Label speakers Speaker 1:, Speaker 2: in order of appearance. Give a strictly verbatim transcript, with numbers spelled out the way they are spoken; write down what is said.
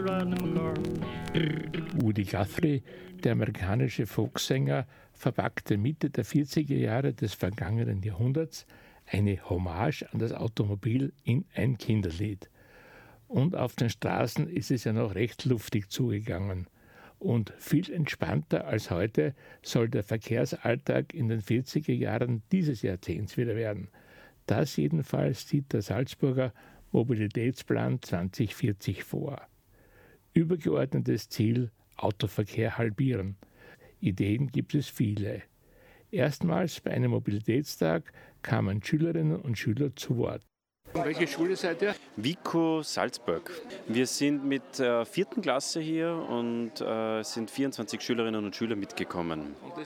Speaker 1: Woody Guthrie, der amerikanische Folksänger, verpackte Mitte der vierziger Jahre des vergangenen Jahrhunderts eine Hommage an das Automobil in ein Kinderlied. Und auf den Straßen ist es ja noch recht luftig zugegangen. Und viel entspannter als heute soll der Verkehrsalltag in den vierziger Jahren dieses Jahrzehnts wieder werden. Das jedenfalls sieht der Salzburger Mobilitätsplan zwanzig vierzig vor. Übergeordnetes Ziel: Autoverkehr halbieren. Ideen gibt es viele. Erstmals bei einem Mobilitätstag kamen Schülerinnen und Schüler zu Wort. Welche Schule seid ihr?
Speaker 2: Vico Salzburg. Wir sind mit der vierten Klasse hier und äh, sind vierundzwanzig Schülerinnen und Schüler mitgekommen.
Speaker 1: Und das